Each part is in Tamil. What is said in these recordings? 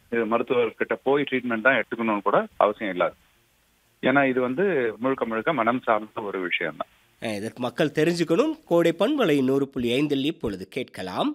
இது மருத்துவர்கிட்ட போய் ட்ரீட்மெண்ட் தான் எடுத்துக்கணும்னு கூட அவசியம் இல்லாது. ஏன்னா இது முழுக்க முழுக்க மனம் சார்ந்த ஒரு விஷயம் தான். இதற்கு மக்கள் தெரிஞ்சுக்கணும். கோடை பண்பலை 100.5 இப்பொழுது கேட்கலாம்.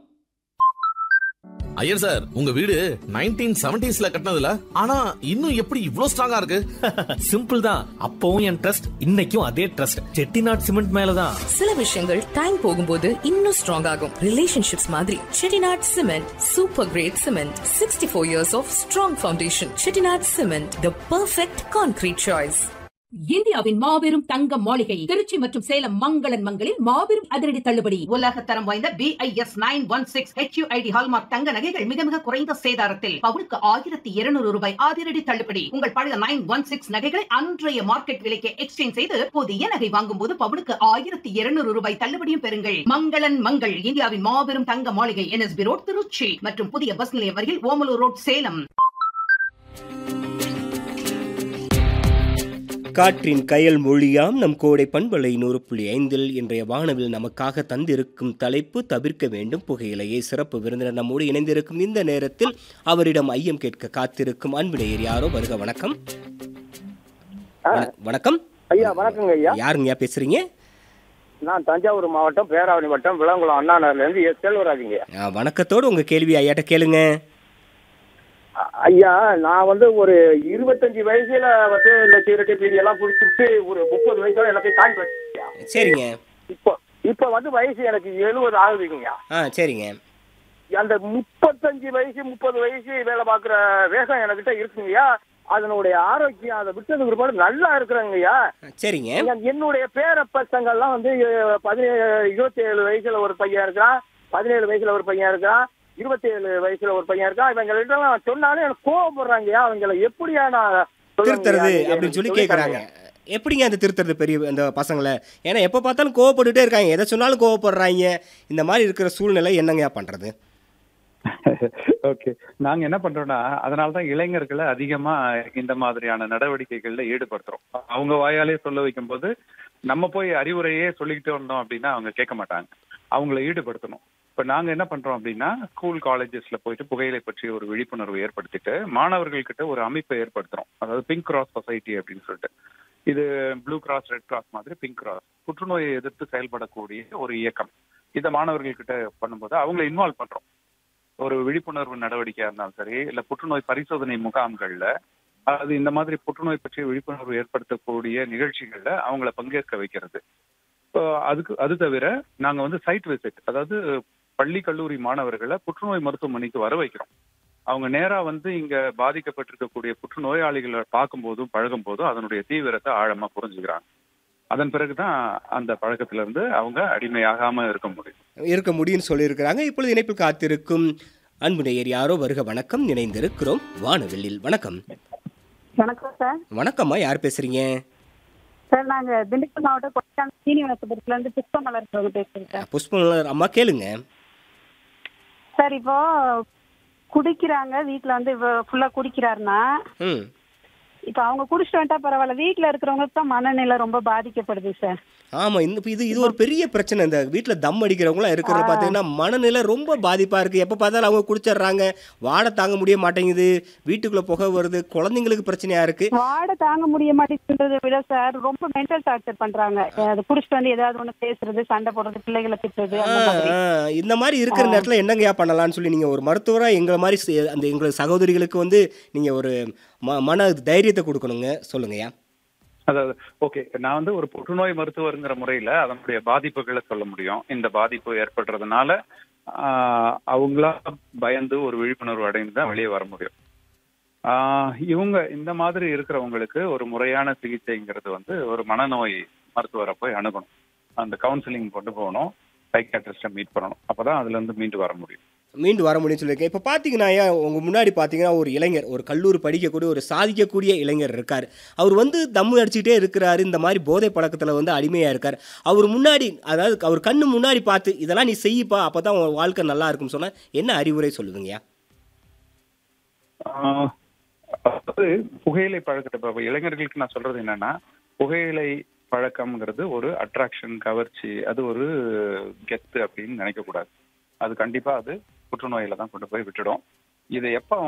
ஐயர் சார், உங்க வீடு 1970s கட்டினதுல, ஆனா இன்னும் எப்படி இவ்ளோ ஸ்ட்ராங்கா இருக்கு? சிம்பிள் தான். அப்பவும் என் ட்ரஸ்ட், இன்னைக்கும் அதே ட்ரஸ்ட். செட்டிநாட் சிமெண்ட் மேலதான். சில விஷயங்கள் டைம் போகும்போது இன்னும் ஸ்ட்ராங் ஆகும். ரிலேஷன்ஷிப்ஸ் மாதிரி Chettinad cement super great cement. 64 years of strong foundation. Chettinad cement, the perfect concrete choice. இந்தியாவின் மாபெரும் தங்க மாளிகை திருச்சி மற்றும் சேலம் மங்களன் மங்களில் மாபெரும் அதிரடி தள்ளுபடி. உலக தரம் வாய்ந்த BIS 916 HUID ஹால்மார்க் தங்க நகைகள் மிக மிக குறைந்த சேதாரத்தில் பவுனுக்கு 1200 ரூபாய் அதிரடி தள்ளுபடி. உங்கள் பழைய 916 நகைகளை அன்றைய மார்க்கெட் விலைக்கு எக்ஸ்சேஞ்ச் செய்து புதிய நகை வாங்கும் போது பவுனுக்கு 1200 ரூபாய் தள்ளுபடியும் பெறுங்கள். மங்களன் மங்கள், இந்தியாவின் மாபெரும் தங்க மாளிகை, NSB ரோட் திருச்சி மற்றும் புதிய பஸ் நிலையம் அருகில் ஓமலூர் ரோட் சேலம். காற்றின் கயல் மொழியாம் நம் கோடை பண்பலை 100.5 இன்றைய வானவில் நமக்காக தந்திருக்கும் தலைப்பு தவிர்க்க வேண்டும் புகையிலையை. சிறப்பு விருந்தினர் நம்மோடு இணைந்திருக்கும் இந்த நேரத்தில் அவரிடம் ஐயம் கேட்க காத்திருக்கும் அன்பினையர் யாரோ. வருக. வணக்கம். வணக்கம் ஐயா. வணக்கங்க ஐயா. யாருங்கய்யா பேசுறீங்க? நான் தஞ்சாவூர் மாவட்டம் பேராவணி வட்டம் விளங்குளம் அண்ணா நகர்ல இருந்து செல்வராஜுங்க. வணக்கத்தோடு உங்க கேள்வி ஐயாட்ட கேளுங்க. ஐயா, நான் ஒரு 25 வயசுல இந்த சிகரெட்டு பீடி எல்லாம் குடிச்சுட்டு ஒரு 30 வயசுல எல்லாத்தையும் தாண்டி வச்சிருக்கேன். சரிங்க. இப்ப வயசு எனக்கு 70 ஆகுதுங்கய்யா. சரிங்க. அந்த 35 வயசு 30 வயசு வேலை பார்க்குற வேகம் எனக்கிட்ட இருக்குங்கய்யா. அதனுடைய ஆரோக்கியம் அதை விட்டதுக்கு பிற்பாடு நல்லா இருக்கிறாங்கய்யா. சரிங்க. என்னுடைய பேர பசங்கள்லாம் 27 வயசுல ஒரு பையன் இருக்கான், 17 வயசுல ஒரு பையன் இருக்கான், 27 வயசுல ஒரு பையன் இருக்கான். இவங்கள்ட்ட சொன்னாலும் எனக்கு கோவப்படுறாங்கய்யா. அவங்களை எப்படியா நான் திருத்துறது அப்படின்னு சொல்லி கேட்குறாங்க. எப்படிங்க அந்த திருத்துறது பெரிய அந்த பசங்களை? ஏன்னா எப்போ பார்த்தாலும் கோவப்பட்டுட்டே இருக்காங்க, எதை சொன்னாலும் கோவப்படுறாங்க. இந்த மாதிரி இருக்கிற சூழ்நிலை என்னங்கயா பண்ணுறது? ஓகே, நாங்க என்ன பண்றோம்னா அதனால தான் இளைஞர்களை அதிகமா இந்த மாதிரியான நடவடிக்கைகள்ல ஈடுபடுத்துறோம். அவங்க வாயாலே சொல்ல வைக்கும் போது நம்ம போய் அறிவுரையே சொல்லிக்கிட்டு வந்தோம் அப்படின்னா அவங்க கேட்க மாட்டாங்க. அவங்கள ஈடுபடுத்தணும். இப்ப நாங்க என்ன பண்றோம் அப்படின்னா ஸ்கூல் காலேஜஸ்ல போயிட்டு புகையிலை பற்றி ஒரு விழிப்புணர்வு ஏற்படுத்திட்டு மாணவர்கள் கிட்ட ஒரு அமைப்பை ஏற்படுத்துறோம். அதாவது பிங்க் கிராஸ் சொசைட்டி அப்படின்னு சொல்லிட்டு. இது ப்ளூ கிராஸ் ரெட் கிராஸ் மாதிரி பிங்க் கிராஸ் புற்றுநோயை எதிர்த்து செயல்படக்கூடிய ஒரு இயக்கம். இதை மாணவர்கள் கிட்ட பண்ணும்போது அவங்களை இன்வால்வ் பண்றோம். ஒரு விழிப்புணர்வு நடவடிக்கையா இருந்தாலும் சரி, இல்ல புற்றுநோய் பரிசோதனை முகாம்கள்ல, அதாவது இந்த மாதிரி புற்றுநோய் பற்றிய விழிப்புணர்வு ஏற்படுத்தக்கூடிய நிகழ்ச்சிகள்ல அவங்கள பங்கேற்க வைக்கிறது. அது தவிர நாங்க சைட் விசிட், அதாவது பள்ளி கல்லூரி மாணவர்களை புற்றுநோய் மருத்துவமனைக்கு வர வைக்கிறோம். அவங்க நேரா இங்க பாதிக்கப்பட்டிருக்கக்கூடிய புற்றுநோயாளிகளை பார்க்கும் போதும் பழகும் போதும் அதனுடைய தீவிரத்தை ஆழமா புரிஞ்சுக்கிறாங்க. அதன் பிறகுதான் அந்த பழக்கத்துல இருந்து அவங்க அடிமையாகாம இருக்க முடியும்னு சொல்லியிருக்கிறாங்க. இப்பொழுது இணைப்பில் காத்திருக்கும் அன்புடையர் யாரோ. வருக. வணக்கம். இணைந்திருக்கிறோம் வானவெளியில். வணக்கம். வணக்கம் சார். வணக்கம்மா. யார் பேசுறீங்க? சார், நாங்க திண்டுக்கல் மாவட்டம் கொடைக்கானல் சீனிவாசபுரத்துல இருந்து புஷ்பமலர் பேசுறேன். புஷ்பமலர் அம்மா கேளுங்க. சார், இப்போ குடிக்கிறாங்க, வீட்டுல ஃபுல்லா குடிக்கிறாருன்னா இப்ப அவங்க குடிச்சிட்டு வந்துட்டா பரவாயில்ல, வீட்டுல இருக்கிறவங்களுக்கு தான் மனநிலை ரொம்ப பாதிக்கப்படுது சார். ஆமா, இது ஒரு பெரிய பிரச்சனை. இந்த வீட்டுல தம் அடிக்கிறவங்களாம் இருக்கிறத பாத்தீங்கன்னா மனநிலை ரொம்ப பாதிப்பா இருக்கு. எப்ப பார்த்தாலும் அவங்க குடிச்சிடுறாங்க, வாடை தாங்க முடிய மாட்டேங்குது, வீட்டுக்குள்ள புகை வருது, குழந்தைங்களுக்கு பிரச்சனையா இருக்கு. வாடை தாங்க முடிய மாட்டேங்கிறத விட சார் ரொம்ப மென்டல் டார்ச்சர் பண்றாங்க. அது குடிச்சிட்டு ஏதாவது ஒண்ணு பேசுறது, சண்டை போடுறது, பிள்ளைகளை திட்டுறது. இந்த மாதிரி இருக்கிற நேரத்துல என்னங்கயா பண்ணலாம்னு சொல்லி நீங்க ஒரு மருத்துவரா எங்களை மாதிரி அந்த எங்களை சகோதரிகளுக்கு நீங்க ஒரு மன தைரியத்தை கொடுக்கணுங்க. சொல்லுங்கய்யா. அதாவது ஓகே, நான் ஒரு புற்றுநோய் மருத்துவருங்கிற முறையில அதனுடைய பாதிப்புகளை சொல்ல முடியும். இந்த பாதிப்பு ஏற்படுறதுனால அவங்களா பயந்து ஒரு விழிப்புணர்வு அடைந்து தான் வெளியே வர முடியும். இவங்க இந்த மாதிரி இருக்கிறவங்களுக்கு ஒரு முறையான சிகிச்சைங்கிறது ஒரு மனநோய் மருத்துவரை போய் அணுகணும். அந்த கவுன்சிலிங் கொண்டு போகணும், சைக்காட்ரிஸ்ட்டை மீட் பண்ணணும். அப்பதான் அதுல இருந்து மீண்டு வர முடியும். சொல்லியிருக்கேன். இப்போ பார்த்தீங்கன்னா உங்கள் முன்னாடி பார்த்தீங்கன்னா ஒரு இளைஞர், ஒரு கல்லூரி படிக்கக்கூடிய ஒரு சாதிக்கக்கூடிய இளைஞர் இருக்கார். அவர் தம்மு அடிச்சுக்கிட்டே இருக்கிறாரு, இந்த மாதிரி போதை பழக்கத்தில் அடிமையாக இருக்கார். அவர் முன்னாடி, அதாவது அவர் கண்ணு முன்னாடி பார்த்து இதெல்லாம் நீ செய்யப்பா, அப்போ தான் உன் வாழ்க்கை நல்லா இருக்கும்னு சொன்னால் என்ன அறிவுரை சொல்லுவீங்கய்யா? புகையிலை பழக்கத்தை இளைஞர்களுக்கு நான் சொல்றது என்னன்னா, புகையிலை பழக்கம்ங்கிறது ஒரு அட்ராக்ஷன், கவர்ச்சி, அது ஒரு கெத்து அப்படின்னு நினைக்க கூடாது. அது கண்டிப்பா புற்றுநோயில தான் கொண்டு போய் விட்டுடும். இதை எப்ப